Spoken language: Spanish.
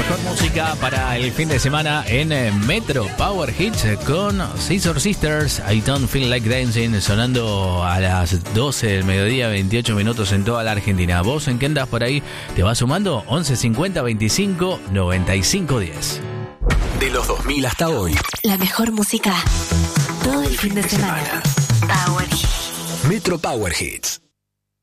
mejor música para el fin de semana en Metro Power Hits con Scissor Sisters, I Don't Feel Like Dancing, sonando a las 12 del mediodía, 28 minutos en toda la Argentina. ¿Vos en qué andás por ahí? ¿Te vas sumando? 11 50 25 95 10. De los 2000 hasta hoy. La mejor música todo el fin de semana. Power Hits. Metro Power Hits.